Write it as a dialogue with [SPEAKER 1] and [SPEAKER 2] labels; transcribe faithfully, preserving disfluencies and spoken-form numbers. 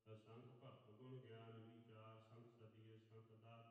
[SPEAKER 1] ਅਸੰਖ ਭਗਤ ਗੁਣ ਗਿਆਨ ਵਿਚਾਰ, ਸੰਖ ਸਦੀਏ ਸੰਖ ਦਾਤ